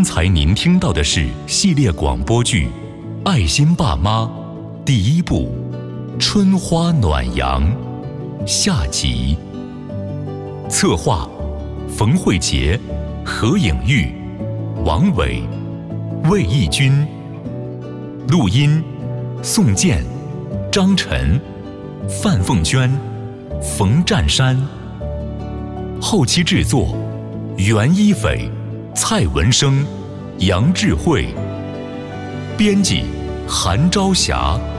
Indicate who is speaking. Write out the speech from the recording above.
Speaker 1: 刚才您听到的是系列广播剧《爱心爸妈》第1部《春花暖阳》下集。策划：冯慧杰、何颖玉、王伟、魏义军。录音：宋健、张晨、范凤娟、冯占山。后期制作：袁一斐、蔡文生、杨智慧。编辑：韩朝霞。